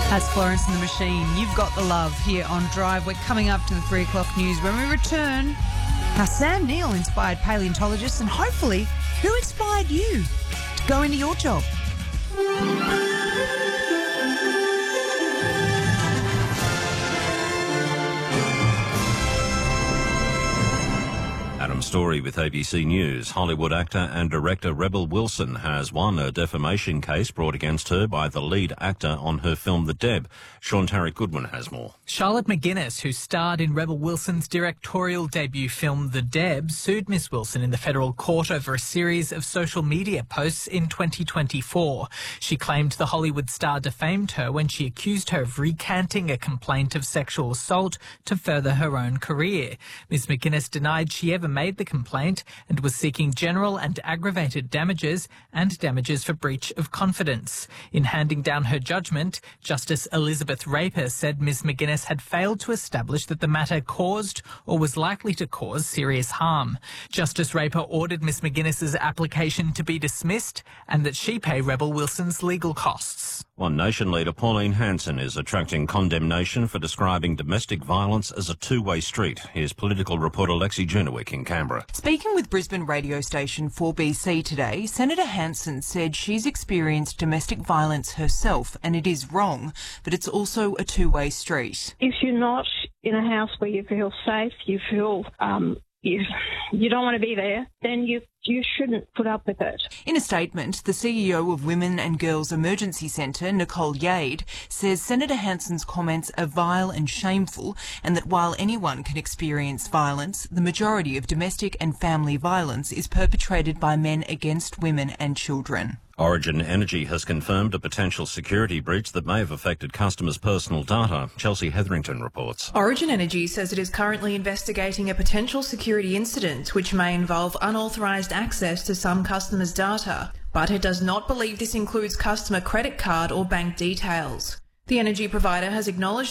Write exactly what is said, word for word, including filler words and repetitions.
That's Florence and the Machine. You've got the love here on Drive. We're coming up to the three o'clock news. When we return, how Sam Neill inspired paleontologists and hopefully who inspired you to go into your job. Adam Story with A B C News. Hollywood actor and director Rebel Wilson has won a defamation case brought against her by the lead actor on her film The Deb. Sean Tarek Goodwin has more. Charlotte McGuinness, who starred in Rebel Wilson's directorial debut film The Deb, sued Miss Wilson in the federal court over a series of social media posts in twenty twenty-four. She claimed the Hollywood star defamed her when she accused her of recanting a complaint of sexual assault to further her own career. Miss McGuinness denied she ever made the complaint and was seeking general and aggravated damages and damages for breach of confidence. In handing down her judgment, Justice Elizabeth Raper said Miss McGuinness had failed to establish that the matter caused or was likely to cause serious harm. Justice Raper ordered Miss McGuinness's application to be dismissed and that she pay Rebel Wilson's legal costs. One Nation leader Pauline Hanson is attracting condemnation for describing domestic violence as a two-way street. Here's political reporter Lexi Junewick in Canberra. Speaking with Brisbane radio station four B C today, Senator Hanson said she's experienced domestic violence herself and it is wrong, but it's also a two-way street. If you're not in a house where you feel safe, you feel um, you, you don't want to be there, then you you shouldn't put up with it. In a statement, the C E O of Women and Girls Emergency Centre, Nicole Yade, says Senator Hanson's comments are vile and shameful and that while anyone can experience violence, the majority of domestic and family violence is perpetrated by men against women and children. Origin Energy has confirmed a potential security breach that may have affected customers' personal data. Chelsea Hetherington reports. Origin Energy says it is currently investigating a potential security incident which may involve unauthorised access to some customers' data, but it does not believe this includes customer credit card or bank details. The energy provider has acknowledged